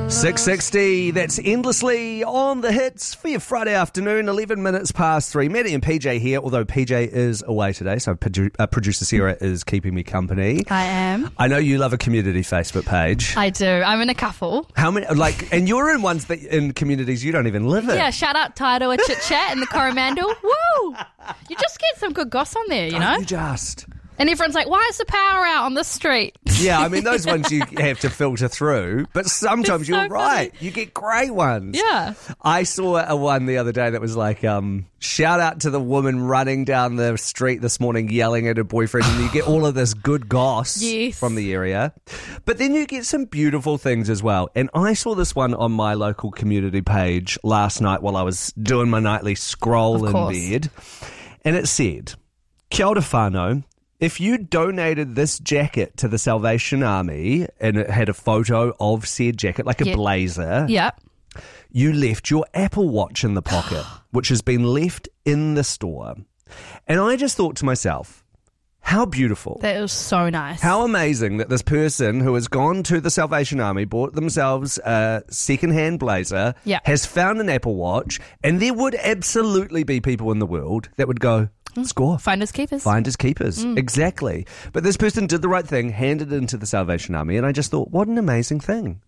6:60, that's Endlessly on the hits for your Friday afternoon, 11 minutes past 3. Maddie and PJ here, although PJ is away today, so producer Sarah is keeping me company. I am. I know you love a community Facebook page. I do. I'm in a couple. How many, and you're in ones that in communities you don't even live in. Yeah, shout out Tairua Chit Chat in the Coromandel. Woo! You just get some good goss on there, you know? You just... And everyone's like, why is the power out on the street? Yeah, I mean, those ones you have to filter through, but sometimes It's so you're right. funny. You get great ones. Yeah. I saw a one the other day that was like, shout out to the woman running down the street this morning yelling at her boyfriend, and you get all of this good goss Yes. from the area. But then you get some beautiful things as well. And I saw this one on my local community page last night while I was doing my nightly scroll Of course. in bed. And it said, Kia ora whānau. If you donated this jacket to the Salvation Army and it had a photo of said jacket, like a Yeah. blazer, Yeah. you left your Apple Watch in the pocket, which has been left in the store. And I just thought to myself, how beautiful. That was so nice. How amazing that this person who has gone to the Salvation Army, bought themselves a second-hand blazer, Yeah. has found an Apple Watch, and there would absolutely be people in the world that would go, score. Finders keepers. Finders keepers. Exactly. But this person did the right thing, handed it into the Salvation Army, and I just thought, what an amazing thing.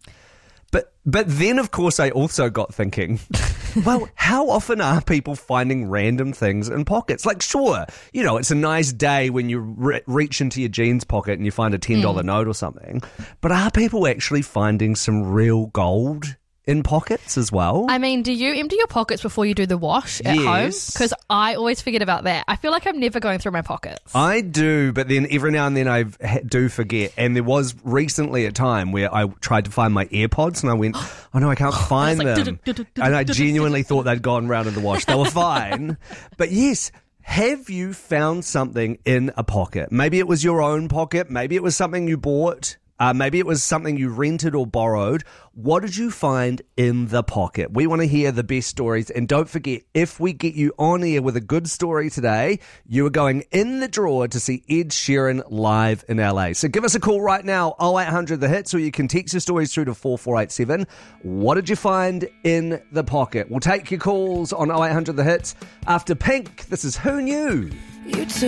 But then, of course, I also got thinking, well, how often are people finding random things in pockets? Like, sure, you know, it's a nice day when you reach into your jeans pocket and you find a $10 note or something. But are people actually finding some real gold in pockets as well? I mean, do you empty your pockets before you do the wash at home? Yes. Because I always forget about that. I feel like I'm never going through my pockets. I do, but then every now and then I do forget. And there was recently a time where I tried to find my AirPods and I went, oh no, I can't find like, them. And I genuinely thought they'd gone round in the wash. They were fine. But yes, have you found something in a pocket? Maybe it was your own pocket. Maybe it was something you bought. Maybe it was something you rented or borrowed. What did you find in the pocket? We want to hear the best stories. And don't forget, if we get you on air with a good story today, you are going in the drawer to see Ed Sheeran live in LA. So give us a call right now, 0800 The Hits, or you can text your stories through to 4487. What did you find in the pocket? We'll take your calls on 0800 The Hits after Pink. This is Who Knew? You took